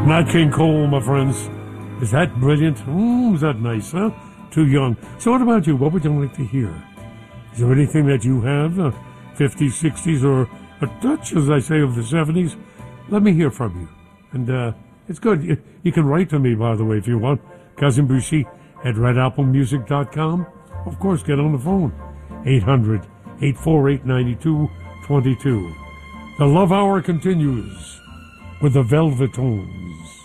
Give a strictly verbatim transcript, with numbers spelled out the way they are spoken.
Nat King Cole, my friends. Is that brilliant? Mm, is that nice, huh? Too young. So what about you? What would you like to hear? Is there anything that you have, uh, fifties, sixties, or a touch, as I say, of the seventies? Let me hear from you. And uh, it's good. You, you can write to me, by the way, if you want. Cousin Bushi at red apple music dot com. Of course, get on the phone. eight hundred, eight four eight, nine two two two. The Love Hour continues with the Velvetones.